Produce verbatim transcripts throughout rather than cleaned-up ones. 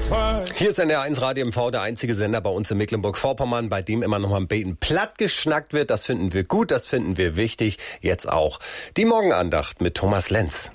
Hier ist N D R eins Radio M V, der einzige Sender bei uns in Mecklenburg-Vorpommern, bei dem immer noch mal ein bisschen platt geschnackt wird. Das finden wir gut, das finden wir wichtig. Jetzt auch die Morgenandacht mit Thomas Lenz.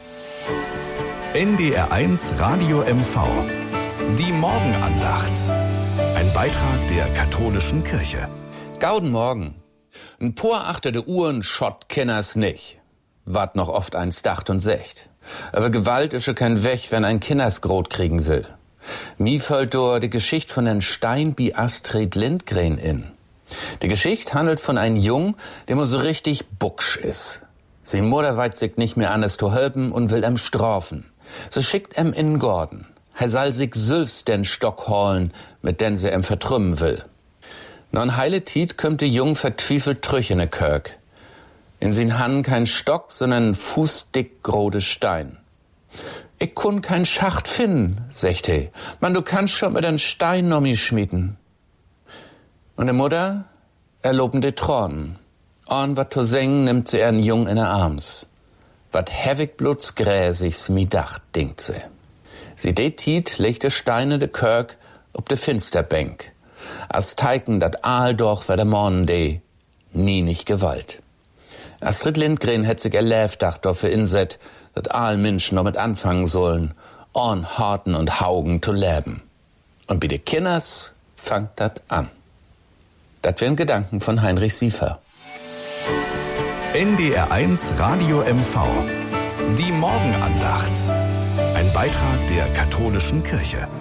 N D R eins Radio M V. Die Morgenandacht. Ein Beitrag der katholischen Kirche. Gauden Morgen. Ein paar achter de Uhren schott kenners nicht. Wart noch oft eins dacht und secht. Aber Gewalt ische kein Weg, wenn ein Kinders Grot kriegen will. Mi fällt door die Geschichte von den Stein bi Astrid Lindgren in. Die Geschichte handelt von einem Jung, der mo so richtig bucksch is. Sie Mutter weit sich nicht mehr an es zu helfen und will em strafen. So schickt em in Gordon. Er soll sich selbst den Stock holen, mit den sie em vertrümmen will. Non heile Tiet kommt die Jung vertwiefelt trüch in de Kirk. In sin Hand kein Stock, sondern ein fußdick grode Stein. Ich kun kein Schacht finden, sagt he. Man, du kannst schon mit den Stein noch mi schmieden. Und die Mutter erloben die Tronen. Und wat zu singen nimmt sie ihren Jung in der Arms. Wat hevig bluts gräsigs mi dacht, denkt sie. Sie det Tiet legt de Steine de Kirk ob de Finsterbank. As teiken dat Aal doch wer der Morgen de, nie nicht Gewalt. Astrid Lindgren hätt sich erläft dacht dafür inset, dat all Menschen noch mit anfangen sollen, on harten und Haugen zu leben. Und bei de Kinders fangt dat an. Dat wären Gedanken von Heinrich Siefer. N D R eins Radio M V. Die Morgenandacht. Ein Beitrag der katholischen Kirche.